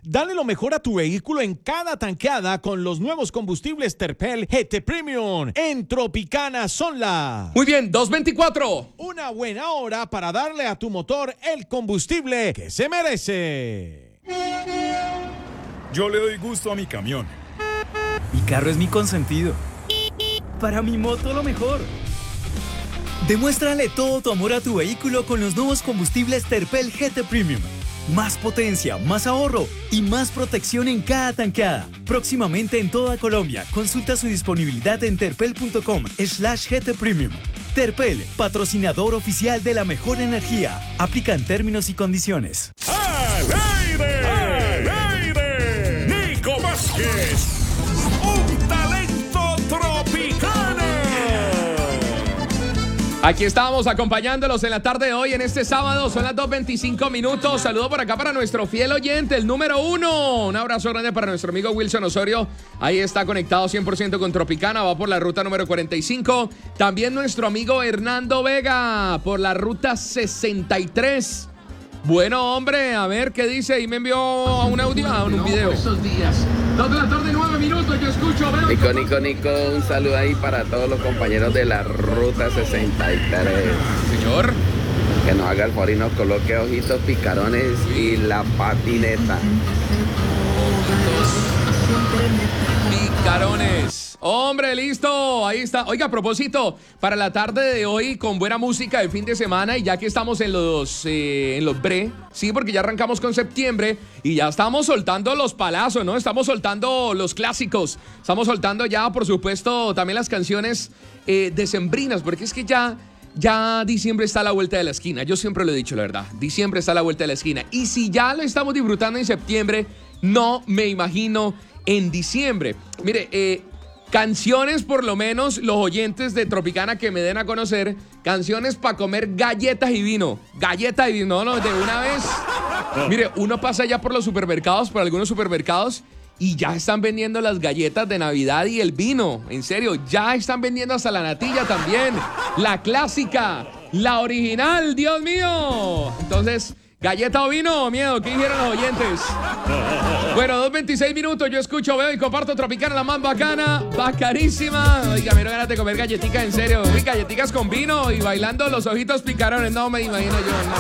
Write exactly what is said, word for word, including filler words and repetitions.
Dale lo mejor a tu vehículo en cada tanqueada con los nuevos combustibles Terpel G T Premium en Tropicana Sonla. Muy bien, dos veinticuatro. Una buena hora para darle a tu motor el combustible que se merece. Yo le doy gusto a mi camión. Mi carro es mi consentido. Para mi moto lo mejor. Demuéstrale todo tu amor a tu vehículo con los nuevos combustibles Terpel G T Premium. Más potencia, más ahorro y más protección en cada tanqueada. Próximamente en toda Colombia. Consulta su disponibilidad en terpel.com slash GT Premium. Terpel, patrocinador oficial de la mejor energía. Aplican términos y condiciones. ¡Al aire! ¡Al aire! ¡Nico Vázquez! ¡Un talento tropicano! Aquí estamos acompañándolos en la tarde de hoy, en este sábado, son las dos veinticinco minutos. Saludo por acá para nuestro fiel oyente, el número uno. Un abrazo grande para nuestro amigo Wilson Osorio. Ahí está conectado cien por ciento con Tropicana, va por la ruta número cuarenta y cinco. También nuestro amigo Hernando Vega por la ruta sesenta y tres. Bueno, hombre, a ver qué dice. Y me envió a un audio, a un video. Esos días. Dos de la tarde, nueve minutos. Yo escucho, veo. Nico, Nico, Nico, un saludo ahí para todos los compañeros de la ruta sesenta y tres. Señor. Que nos haga el favor y nos coloque ojitos picarones y la patineta. Picarones. Hombre, listo, ahí está. Oiga, a propósito, para la tarde de hoy, con buena música de fin de semana, y ya que estamos en los, eh, en los bre, sí, porque ya arrancamos con septiembre, y ya estamos soltando los palazos, ¿no? Estamos soltando los clásicos, estamos soltando ya, por supuesto, también las canciones eh, decembrinas, porque es que ya... Ya diciembre está a la vuelta de la esquina. Yo siempre lo he dicho, la verdad. Diciembre está a la vuelta de la esquina. Y si ya lo estamos disfrutando en septiembre, no me imagino en diciembre. Mire, eh, canciones por lo menos, los oyentes de Tropicana que me den a conocer, canciones para comer galletas y vino. Galletas y vino, no, no, de una vez. Mire, uno pasa ya por los supermercados, por algunos supermercados, y ya están vendiendo las galletas de Navidad y el vino. En serio, ya están vendiendo hasta la natilla también. La clásica, la original, Dios mío. Entonces, ¿galleta o vino? Miedo, ¿qué dijeron los oyentes? Bueno, dos veintiséis minutos, yo escucho, veo y comparto Tropicana, la más bacana, bacanísima. Oiga, me no ganas de comer galletitas, en serio. Uy, galletitas con vino y bailando los ojitos picarones. No me imagino yo, no.